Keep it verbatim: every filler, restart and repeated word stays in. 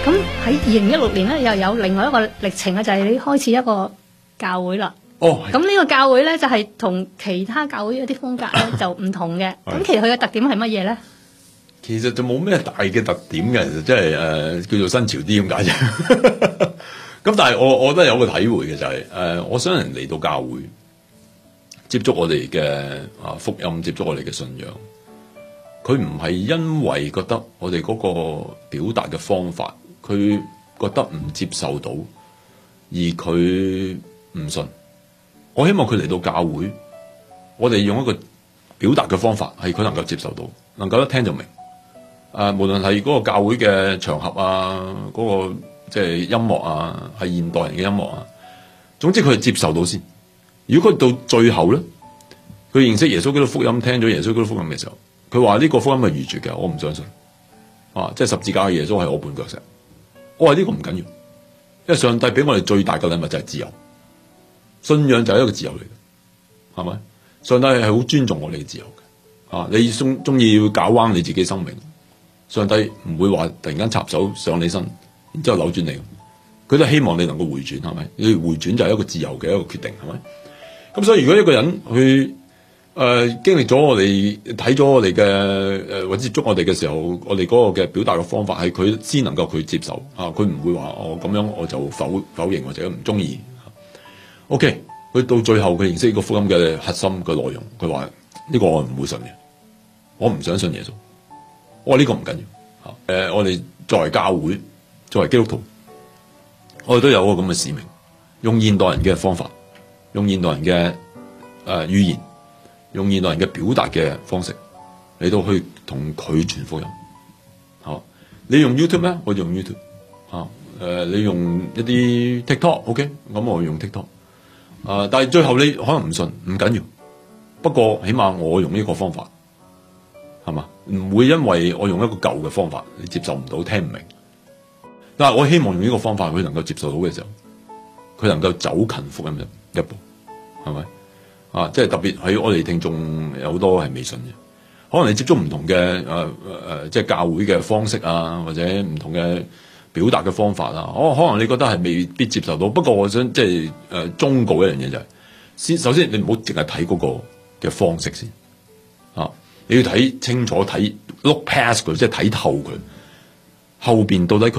咁喺二零一六年咧，又有另外一個歷程啊，就係、是、你開始一個教會啦。 哦， 咁呢個教會咧就係、是、同其他教會一啲風格咧就唔同嘅。咁其實佢嘅特點係乜嘢咧？ 其實就冇咩大嘅特點嘅，其實即係誒叫做新潮啲咁解啫。咁但係我我覺得有個體會嘅就係、是、誒、呃，我想人嚟到教會接觸我哋嘅啊福音，接觸我哋嘅信仰。佢唔係因為覺得我哋嗰個表達嘅方法，佢覺得唔接受到，而佢唔信。我希望佢嚟到教會，我哋用一個表達嘅方法，係佢能夠接受到，能夠一聽就明。誒、呃，無論係嗰個教會嘅場合啊，嗰、嗰個即係音樂啊，係現代人嘅音樂啊，總之佢係接受到先。如果佢到最後咧，佢認識耶穌基督福音，聽咗耶穌基督福音嘅時候，佢話呢個福音係愚拙嘅，我唔相信。啊，即係十字架嘅耶穌係我絆腳石。我話呢個唔緊要，因為上帝俾我哋最大嘅禮物就係自由。信仰就係一個自由嚟嘅，係咪？上帝係好尊重我哋嘅自由嘅。啊，你中中意要搞彎你自己生命，上帝唔會話突然間插手上你身，然之後扭轉你。佢都希望你能夠回轉，係咪？你回轉就係一個自由嘅一個決定，係咪？咁所以如果一個人去誒、呃、經歷咗我哋睇咗我哋嘅誒或者接觸我哋嘅時候，我哋嗰個嘅表達嘅方法係佢先能夠佢接受啊，佢唔會話我咁樣我就否否認或者唔中意。OK，佢到最後佢認識呢個福音嘅核心嘅內容，佢話呢個我唔會信嘅，我唔想信耶穌。我話呢個唔緊要嚇，誒、呃、我哋作為教會，作為基督徒，我哋都有一個咁嘅使命，用現代人嘅方法，用現代人嘅誒、呃、語言，用現代人嘅表達嘅方式嚟到去同佢傳福音。好，你用 YouTube 咩？我用 YouTube 嚇。誒、呃，你用一啲 TikTok，OK，、okay? 咁我用 TikTok。啊、呃！但係最後你可能唔信，唔緊要。不過起碼我用呢個方法，係嘛？唔會因為我用一個舊嘅方法，你接受唔到，聽唔明。但係我希望用呢個方法，佢能夠接受到嘅時候，佢能夠走近福音一一步，係咪？啊！即係特別喺我哋聽眾有好多係未信嘅，可能你接觸唔同嘅誒誒，即係教會嘅方式啊，或者唔同嘅表達嘅方法啦，我可能你覺得係未必接受到，不過我想即係誒忠告一樣嘢就係、是，先首先你唔好淨係睇嗰個嘅方式先，啊，你要睇清楚睇 look past 佢，即係睇透佢後邊到底佢。